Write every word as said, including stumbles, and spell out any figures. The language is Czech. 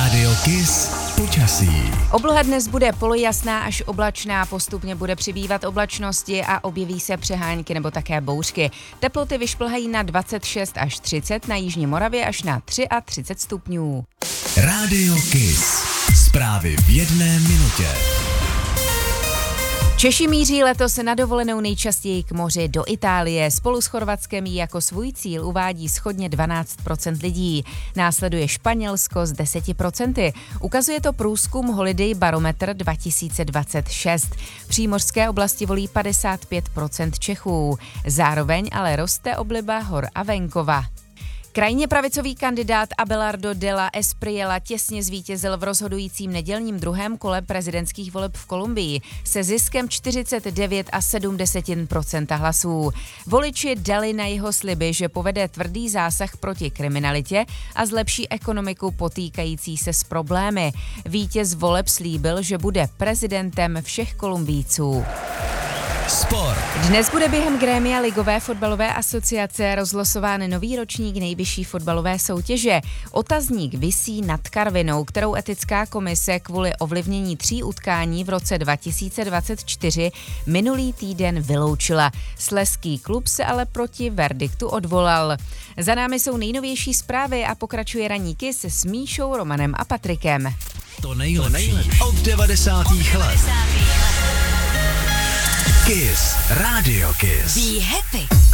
Rádio Kiss počasí. Obloha dnes bude polojasná až oblačná, postupně bude přibývat oblačnosti a objeví se přehánky nebo také bouřky. Teploty vyšplhají na dvacet šest až třicet, na jižní Moravě až na třicet tři stupňů. Rádio Kiss. Zprávy v jedné minutě. Češi míří letos na dovolenou nejčastěji k moři do Itálie. Spolu s Chorvatskem ji jako svůj cíl uvádí shodně dvanáct procent lidí. Následuje Španělsko s deseti procenty. Ukazuje to průzkum Holiday Barometer dva tisíce dvacet šest. V přímořské oblasti volí padesát pět procent Čechů. Zároveň ale roste obliba hor a venkova. Krajně pravicový kandidát Abelardo Della Espriella těsně zvítězil v rozhodujícím nedělním druhém kole prezidentských voleb v Kolumbii se ziskem čtyřicet devět celá sedm procenta hlasů. Voliči dali na jeho sliby, že povede tvrdý zásah proti kriminalitě a zlepší ekonomiku potýkající se s problémy. Vítěz voleb slíbil, že bude prezidentem všech Kolumbijců. Sport. Dnes bude během grémia Ligové fotbalové asociace rozlosován nový ročník nejvyšší fotbalové soutěže. Otazník visí nad Karvinou, kterou etická komise kvůli ovlivnění tří utkání v roce dva tisíce dvacet čtyři minulý týden vyloučila. Slezský klub se ale proti verdiktu odvolal. Za námi jsou nejnovější zprávy a pokračuje ranní Kiss s Míšou, Romanem a Patrikem. To nejlepší od devadesátých let. Kiss. Rádio Kiss. Be happy.